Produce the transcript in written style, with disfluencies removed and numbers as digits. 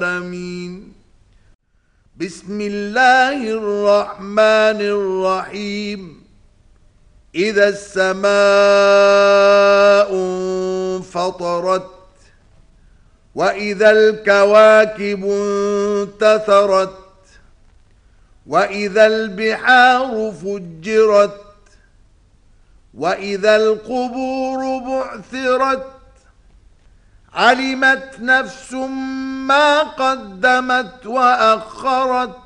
العالمين. بسم الله الرحمن الرحيم. إذا السماء انفطرت وإذا الكواكب انتثرت وإذا البحار فجرت وإذا القبور بعثرت علمت نفس ما قدمت وأخرت